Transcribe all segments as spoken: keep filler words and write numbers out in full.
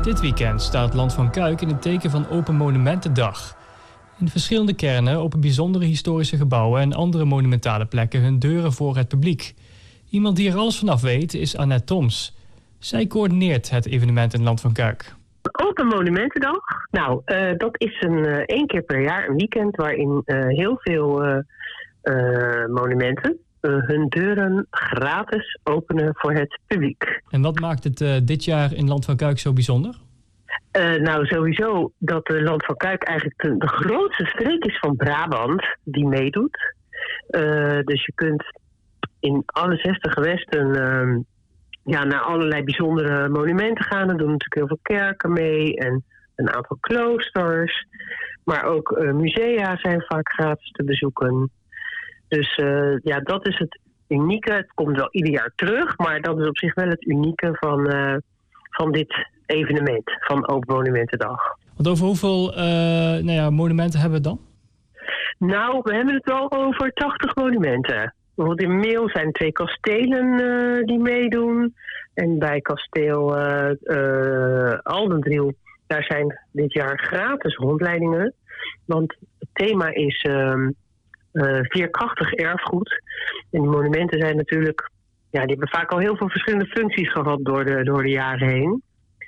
Dit weekend staat Land van Kuik in het teken van Open Monumentendag. In verschillende kernen open bijzondere historische gebouwen en andere monumentale plekken hun deuren voor het publiek. Iemand die er alles vanaf weet is Annette Toms. Zij coördineert het evenement in Land van Kuik. Open Monumentendag. Nou, uh, dat is een uh, één keer per jaar een weekend waarin uh, heel veel uh, uh, monumenten uh, hun deuren gratis openen voor het publiek. En wat maakt het uh, dit jaar in Land van Kuik zo bijzonder? Uh, nou, sowieso dat de Land van Kuik eigenlijk de, de grootste streek is van Brabant die meedoet. Uh, dus je kunt in alle zestig gewesten uh, ja, naar allerlei bijzondere monumenten gaan. Er doen natuurlijk heel veel kerken mee en een aantal kloosters. Maar ook uh, musea zijn vaak gratis te bezoeken. Dus uh, ja, dat is het unieke. Het komt wel ieder jaar terug, maar dat is op zich wel het unieke van, uh, van dit evenement, van Open Monumentendag. Want over hoeveel uh, nou ja, monumenten hebben we het dan? Nou, we hebben het wel over tachtig monumenten. Bijvoorbeeld in Meel zijn twee kastelen uh, die meedoen. En bij kasteel uh, uh, Aldendriel, daar zijn dit jaar gratis rondleidingen. Want het thema is uh, uh, veerkrachtig erfgoed. En die monumenten zijn natuurlijk, ja, die hebben vaak al heel veel verschillende functies gehad door de, door de jaren heen.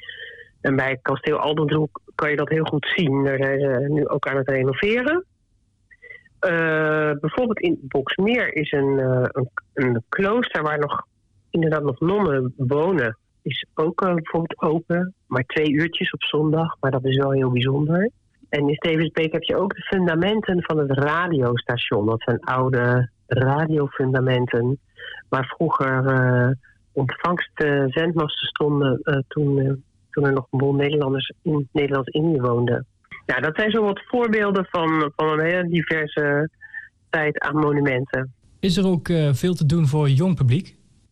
En bij kasteel Aldendriel kan je dat heel goed zien. Daar zijn ze nu ook aan het renoveren. Uh, bijvoorbeeld in Boxmeer is een, uh, een, een klooster waar nog inderdaad nog nonnen wonen. Is ook uh, bijvoorbeeld open, maar twee uurtjes op zondag. Maar dat is wel heel bijzonder. En in Stevensbeek heb je ook de fundamenten van het radiostation. Dat zijn oude radiofundamenten waar vroeger uh, ontvangstzendmasten stonden uh, toen, uh, toen er nog een boel Nederlanders in Nederlands-Indië woonden. Ja, dat zijn zo wat voorbeelden van, van een hele diverse tijd aan monumenten. Is er ook uh, veel te doen voor jong publiek?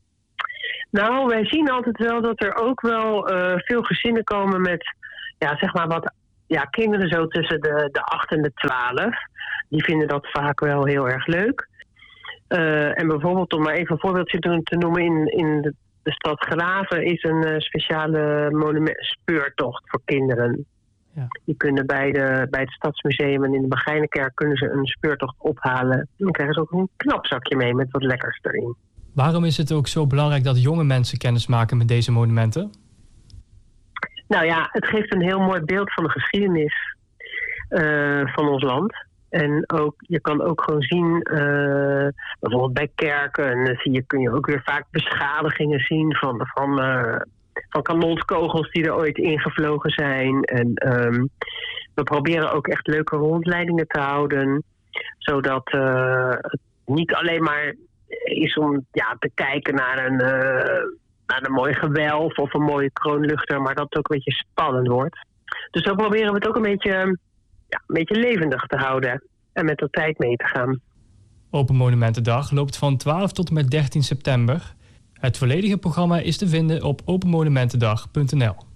Nou, wij zien altijd wel dat er ook wel uh, veel gezinnen komen met, ja, zeg maar wat ja, kinderen zo tussen de, de acht en de twaalf. Die vinden dat vaak wel heel erg leuk. Uh, en bijvoorbeeld, om maar even een voorbeeldje te noemen, in, in de, de stad Graven is een uh, speciale monument, speurtocht voor kinderen. Ja. Die kunnen bij, de, bij het Stadsmuseum en in de Begijnenkerk kunnen ze een speurtocht ophalen. Dan krijgen ze ook een knapzakje mee met wat lekkers erin. Waarom is het ook zo belangrijk dat jonge mensen kennis maken met deze monumenten? Nou ja, het geeft een heel mooi beeld van de geschiedenis uh, van ons land. En ook, je kan ook gewoon zien, uh, bijvoorbeeld bij kerken, en dan zie je, kun je ook weer vaak beschadigingen zien van, van, uh, van kanonskogels die er ooit ingevlogen zijn. En um, we proberen ook echt leuke rondleidingen te houden, zodat uh, het niet alleen maar is om ja, te kijken naar een, uh, naar een mooi gewelf of een mooie kroonluchter, maar dat het ook een beetje spannend wordt. Dus zo proberen we het ook een beetje, ja, een beetje levendig te houden en met de tijd mee te gaan. Open Monumentendag loopt van twaalf tot en met dertien september. Het volledige programma is te vinden op openmonumentendag punt n l.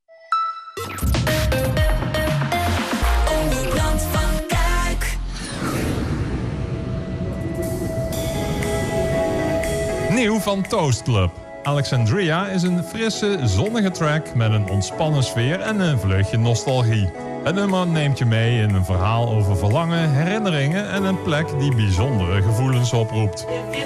Nieuw van Toast Club. Alexandria is een frisse, zonnige track met een ontspannen sfeer en een vleugje nostalgie. Het nummer neemt je mee in een verhaal over verlangen, herinneringen en een plek die bijzondere gevoelens oproept.